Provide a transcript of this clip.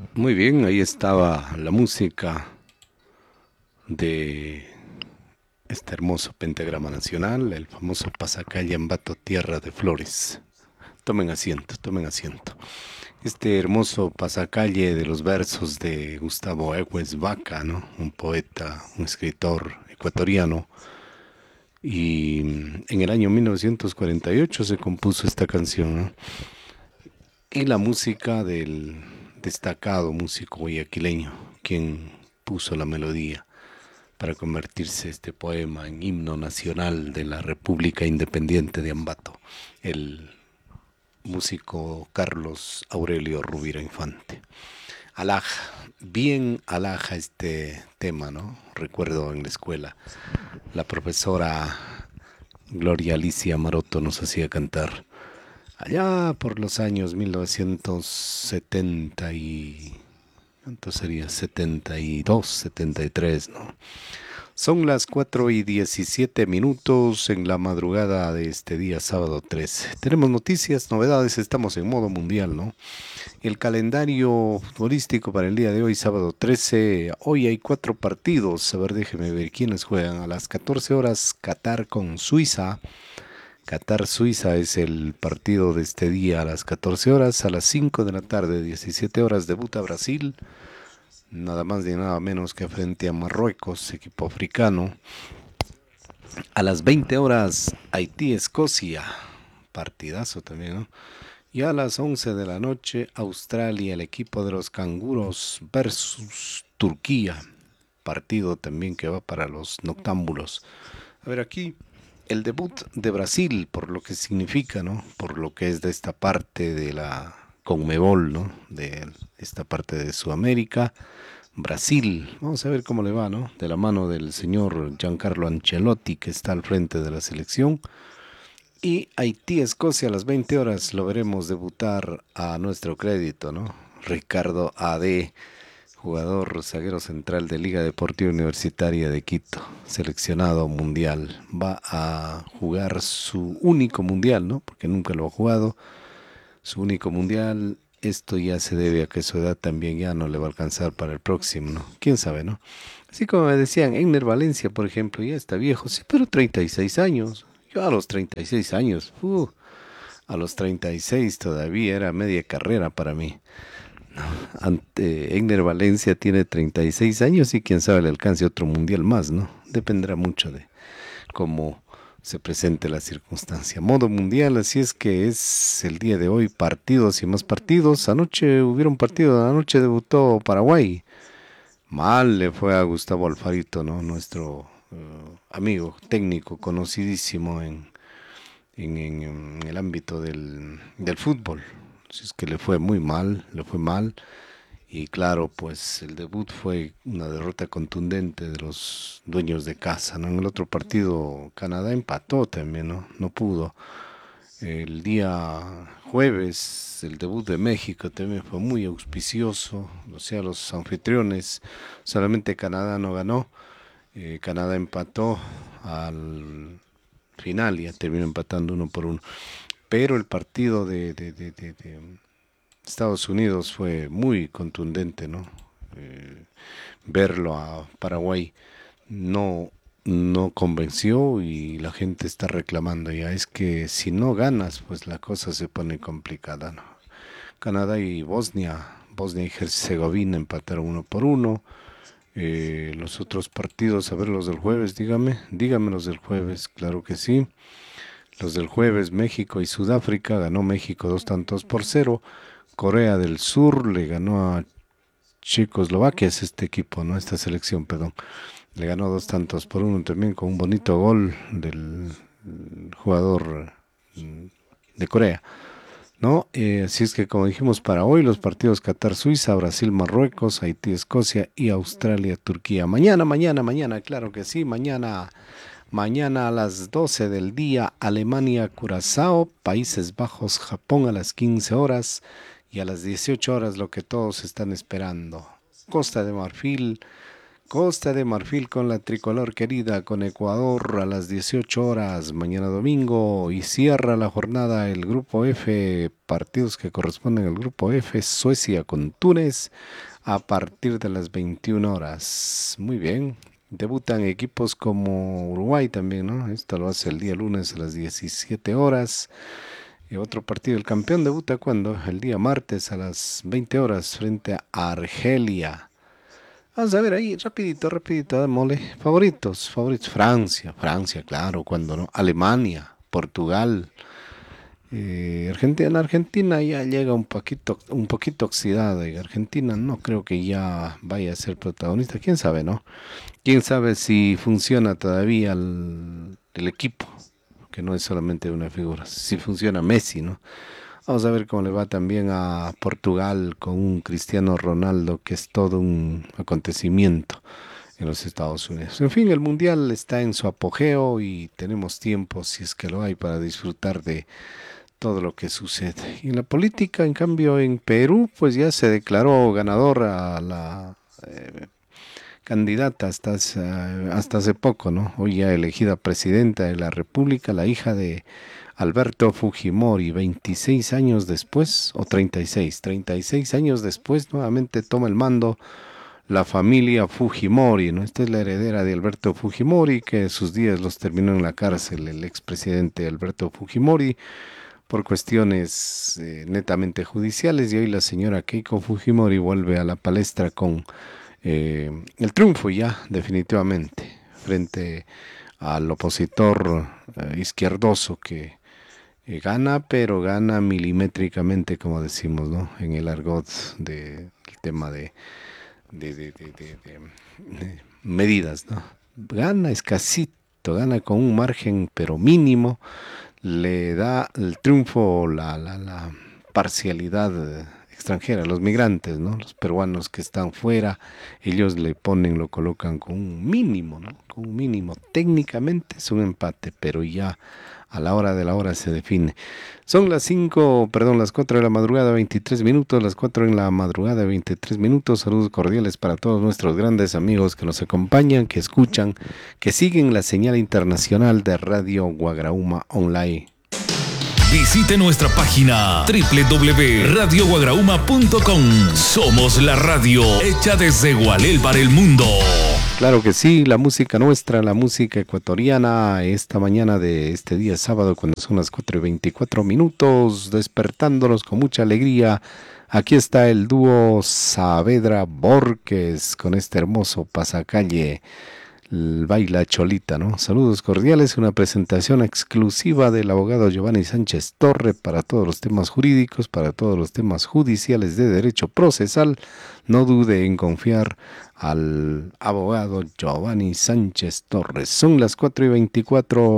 Muy bien, ahí estaba la música de este hermoso pentagrama nacional, el famoso Pasacalle Ambato Tierra de Flores. Tomen asiento, tomen asiento. Este hermoso pasacalle de los versos de Gustavo Egues Vaca, ¿no? Un poeta, un escritor ecuatoriano. Y en el año 1948 se compuso esta canción, ¿no? Y la música del destacado músico guayaquileño, quien puso la melodía para convertirse este poema en himno nacional de la República Independiente de Ambato, el músico Carlos Aurelio Rubira Infante. Alaja, bien alaja este tema, ¿no? Recuerdo en la escuela, la profesora Gloria Alicia Maroto nos hacía cantar allá por los años 1970 y... ¿Cuánto sería? 72, 73, ¿no? Son las 4:17 en la madrugada de este día, sábado 13. Tenemos noticias, novedades, estamos en modo mundial, ¿no? El calendario futbolístico para el día de hoy, sábado 13. Hoy hay cuatro partidos. A ver, déjeme ver quiénes juegan. A las 14 horas, Qatar con Suiza. Qatar-Suiza es el partido de este día a las 14 horas. A las 5 de la tarde, 17 horas, debuta Brasil. Nada más ni nada menos que frente a Marruecos, equipo africano. A las 20 horas, Haití-Escocia. Partidazo también, ¿no? Y a las 11 de la noche, Australia, el equipo de los canguros versus Turquía. Partido también que va para los noctámbulos. A ver, aquí el debut de Brasil, por lo que significa, ¿no? Por lo que es de esta parte de la Conmebol, ¿no? De esta parte de Sudamérica. Brasil, vamos a ver cómo le va, ¿no? De la mano del señor Giancarlo Ancelotti, que está al frente de la selección. Y Haití-Escocia a las 20 horas lo veremos debutar a nuestro crédito, ¿no? Ricardo A.D., jugador zaguero central de Liga Deportiva Universitaria de Quito, seleccionado mundial. Va a jugar su único mundial, ¿no? Porque nunca lo ha jugado. Su único mundial. Esto ya se debe a que su edad también ya no le va a alcanzar para el próximo, ¿no? ¿Quién sabe, no? Así como me decían, Egner Valencia, por ejemplo, ya está viejo, sí, pero 36 años. Yo a los 36 años, a los 36 todavía era media carrera para mí. Egner Valencia tiene 36 años y quién sabe le alcance otro mundial más, ¿no? Dependerá mucho de cómo se presente la circunstancia. Modo mundial, así es que es el día de hoy, partidos y más partidos. Anoche hubieron partido, anoche debutó Paraguay. Mal le fue a Gustavo Alfarito, ¿no? Nuestro amigo técnico conocidísimo en el ámbito del fútbol. Así es que le fue muy mal, le fue mal. Y claro, pues el debut fue una derrota contundente de los dueños de casa, ¿no? En el otro partido Canadá empató también, ¿no? No pudo. El día jueves, el debut de México también fue muy auspicioso, o sea, los anfitriones, solamente Canadá no ganó, Canadá empató al final, ya terminó empatando 1-1, pero el partido de Estados Unidos fue muy contundente, ¿no? Eh, Verlo a Paraguay no convenció y la gente está reclamando ya. Es que si no ganas, pues la cosa se pone complicada, ¿no? Canadá y Bosnia y Herzegovina empataron 1-1. Los otros partidos, a ver los del jueves, dígame los del jueves, claro que sí. Los del jueves, México y Sudáfrica, ganó México 2-0. Corea del Sur le ganó a Checoslovaquia, es este equipo, ¿no? Esta selección, perdón. Le ganó 2-1 también con un bonito gol del jugador de Corea, ¿no? Así es que como dijimos para hoy, los partidos Qatar-Suiza, Brasil-Marruecos, Haití-Escocia y Australia-Turquía. Mañana, claro que sí, mañana a las 12 del día, Alemania-Curazao, Países Bajos-Japón a las 15 horas y a las 18 horas lo que todos están esperando. Costa de Marfil Costa de Marfil con la tricolor querida, con Ecuador a las 18 horas, mañana domingo, y cierra la jornada el grupo F, partidos que corresponden al grupo F, Suecia con Túnez a partir de las 21 horas. Muy bien, debutan equipos como Uruguay también, ¿no? Esto lo hace el día lunes a las 17 horas. Y otro partido, el campeón debuta cuando, el día martes a las 20 horas frente a Argelia. Vamos a ver ahí, rapidito, mole. Favoritos, Francia, claro, cuando no. Alemania, Portugal, Argentina ya llega un poquito oxidada y Argentina no creo que ya vaya a ser protagonista. ¿Quién sabe, no? ¿Quién sabe si funciona todavía el equipo? Que no es solamente una figura. Si funciona Messi, ¿no? Vamos a ver cómo le va también a Portugal con un Cristiano Ronaldo que es todo un acontecimiento en los Estados Unidos. En fin, el Mundial está en su apogeo y tenemos tiempo, si es que lo hay, para disfrutar de todo lo que sucede. Y en la política, en cambio, en Perú, pues ya se declaró ganadora a la candidata hasta hace poco, ¿no? Hoy ya elegida presidenta de la República, la hija de Alberto Fujimori, 26 años después, o 36 años después, nuevamente toma el mando la familia Fujimori, ¿no? Esta es la heredera de Alberto Fujimori, que sus días los terminó en la cárcel, el expresidente Alberto Fujimori, por cuestiones netamente judiciales, y hoy la señora Keiko Fujimori vuelve a la palestra con el triunfo ya definitivamente frente al opositor izquierdoso que gana, pero gana milimétricamente, como decimos, ¿no? En el argot del tema de medidas, ¿no? Gana escasito, gana con un margen, pero mínimo, le da el triunfo la parcialidad extranjera, los migrantes, ¿no? Los peruanos que están fuera, ellos lo colocan con un mínimo, ¿no? Con un mínimo. Técnicamente es un empate, pero ya a la hora de la hora se define. Son las 4 de la madrugada, 23 minutos, las 4 en la madrugada, 23 minutos. Saludos cordiales para todos nuestros grandes amigos que nos acompañan, que escuchan, que siguen la señal internacional de Radio Guagrauma Online. Visite nuestra página www.radioguagrauma.com. Somos la radio hecha desde Gualel para el mundo. Claro que sí, la música nuestra, la música ecuatoriana, esta mañana de este día sábado, cuando son las 4:24 minutos, despertándonos con mucha alegría. Aquí está el dúo Saavedra Borges con este hermoso pasacalle. Baila Cholita, ¿no? Saludos cordiales, una presentación exclusiva del abogado Giovanni Sánchez Torre para todos los temas jurídicos, para todos los temas judiciales de derecho procesal. No dude en confiar al abogado Giovanni Sánchez Torres. Son las 4:24.